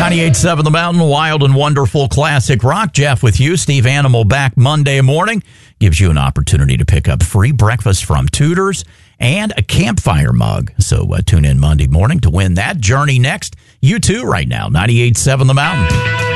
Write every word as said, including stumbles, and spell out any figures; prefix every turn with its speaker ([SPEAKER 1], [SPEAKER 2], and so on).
[SPEAKER 1] ninety-eight point seven The Mountain, wild and wonderful classic rock. Jeff with you. Steve Animal back Monday morning. Gives you an opportunity to pick up free breakfast from Tudor's and a campfire mug. So uh, tune in Monday morning to win that. Journey next. You too right now. ninety-eight point seven The Mountain.